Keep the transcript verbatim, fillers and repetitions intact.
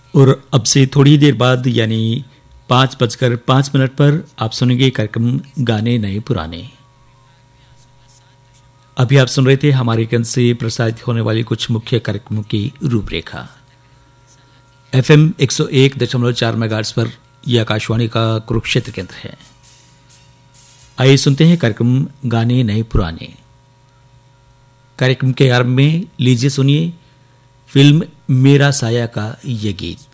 और अब से थोड़ी देर बाद यानी पाँच बजकर पाँच मिनट पर आप सुनेंगे कार्यक्रम गाने नए पुराने। अभी आप सुन रहे थे हमारे केंद्र से प्रसारित होने वाली कुछ मुख्य कार्यक्रमों की रूपरेखा। एफएम एक सौ एक दशमलव चार मेगाहर्ट्ज पर यह आकाशवाणी का कुरुक्षेत्र केंद्र है। आइए सुनते हैं कार्यक्रम गाने नए पुराने। कार्यक्रम के आरंभ में लीजिए सुनिए फिल्म मेरा साया का ये गीत।